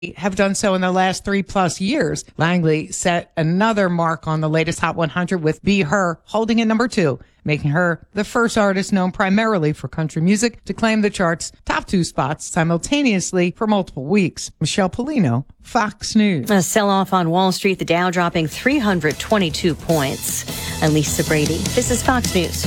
have done so in the last 3+ years. Langley set another mark on the latest Hot 100 with Be Her holding at number 2, making her the first artist known primarily for country music to claim the chart's top 2 spots simultaneously for multiple weeks. Michelle Polino, Fox News. A sell-off on Wall Street, the Dow dropping 322 points. I'm Lisa Brady. This is Fox News.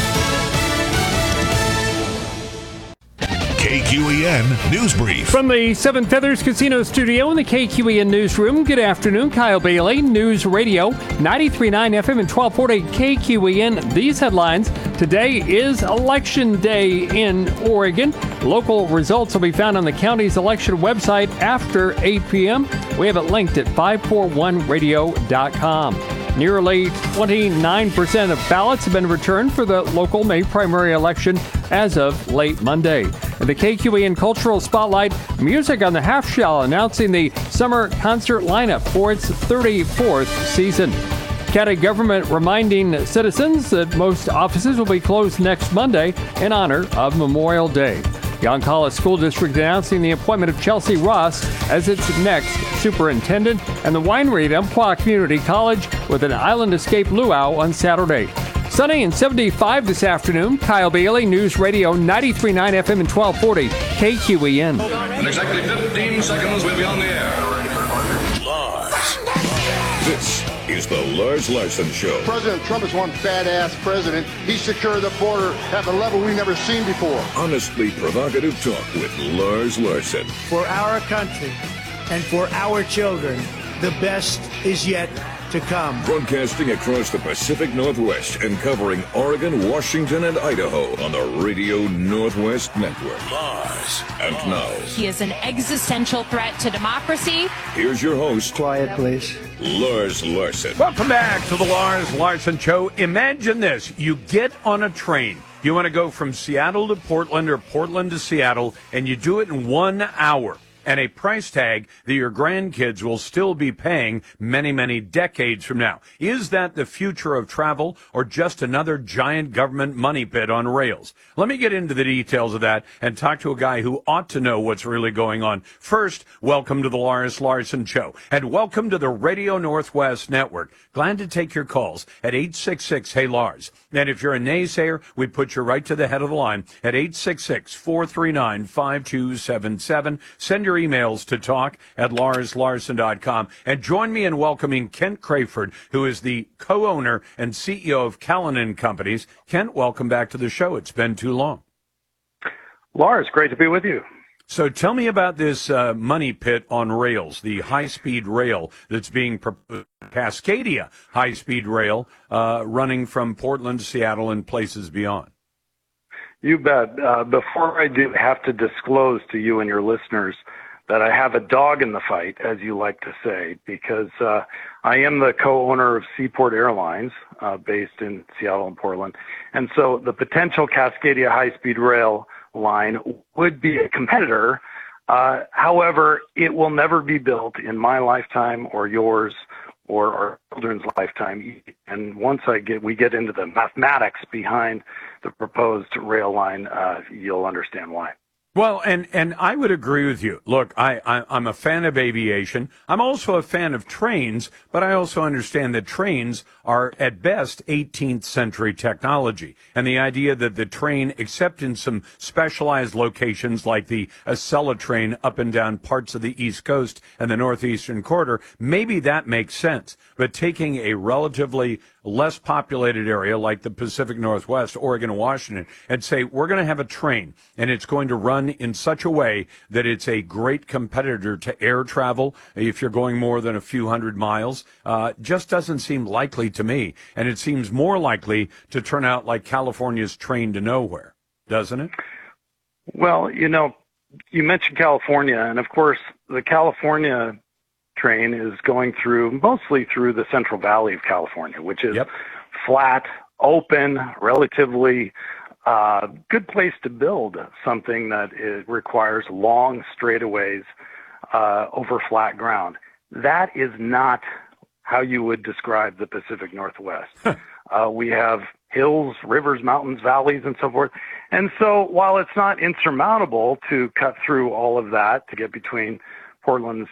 KQEN News Brief. From the Seven Feathers Casino Studio in the KQEN Newsroom, good afternoon. Kyle Bailey, News Radio, 93.9 FM and 1240 KQEN. These headlines. Today is Election Day in Oregon. Local results will be found on the county's election website after 8 p.m. We have it linked at 541radio.com. Nearly 29% of ballots have been returned for the local May primary election as of late Monday. The KQEN Cultural Spotlight, music on the half shell, announcing the summer concert lineup for its 34th season. County government reminding citizens that most offices will be closed next Monday in honor of Memorial Day. Yoncalla School District announcing the appointment of Chelsea Ross as its next superintendent, and the winery at Umpqua Community College with an Island Escape luau on Saturday. Sunny and 75 this afternoon. Kyle Bailey, News Radio, 93.9 FM and 1240 KQEN. In exactly 15 seconds, we'll be on the air. Lars. This is the Lars Larson Show. President Trump is one badass president. He secured the border at a level we've never seen before. Honestly provocative talk with Lars Larson. For our country and for our children, the best is yet to come. Broadcasting across the Pacific Northwest and covering Oregon, Washington, and Idaho on the Radio Northwest Network. Lars. And now, he is an existential threat to democracy. Here's your host. Quiet, please. Lars Larson. Welcome back to the Lars Larson Show. Imagine this. You get on a train. You want to go from Seattle to Portland or Portland to Seattle, and you do it in 1 hour. And a price tag that your grandkids will still be paying many, many decades from now. Is that the future of travel or just another giant government money pit on rails? Let me get into the details of that and talk to a guy who ought to know what's really going on. First, welcome to the Lars Larson Show and welcome to the Radio Northwest Network. Glad to take your calls at 866-HEY-LARS. And if you're a naysayer, we put you right to the head of the line at 866-439-5277. Send your emails to talk@larslarson.com. And join me in welcoming Kent Crayford, who is the co-owner and CEO of Callinan Companies. Kent, welcome back to the show. It's been too long. Lars, great to be with you. So tell me about this money pit on rails, the high-speed rail that's being proposed, Cascadia high-speed rail, running from Portland to Seattle and places beyond. You bet. Before I do have to disclose to you and your listeners that I have a dog in the fight, as you like to say, because I am the co-owner of Seaport Airlines, based in Seattle and Portland. And so the potential Cascadia high-speed rail line would be a competitor. However, it will never be built in my lifetime or yours or our children's lifetime. And once we get into the mathematics behind the proposed rail line, you'll understand why. Well, and I would agree with you. Look, I'm a fan of aviation. I'm also a fan of trains, but I also understand that trains are at best 18th century technology. And the idea that the train, except in some specialized locations like the Acela train up and down parts of the East Coast and the Northeastern Corridor, maybe that makes sense. But taking a relatively less populated area like the Pacific Northwest, Oregon and Washington, and say, we're going to have a train and it's going to run in such a way that it's a great competitor to air travel if you're going more than a few hundred miles, just doesn't seem likely to me. And it seems more likely to turn out like California's Train to Nowhere, doesn't it? Well, you mentioned California, and of course, the California train is going mostly through the Central Valley of California, which is flat, open, relatively good place to build something that requires long straightaways over flat ground. That is not how you would describe the Pacific Northwest. We have hills, rivers, mountains, valleys, and so forth. And so while it's not insurmountable to cut through all of that to get between Portland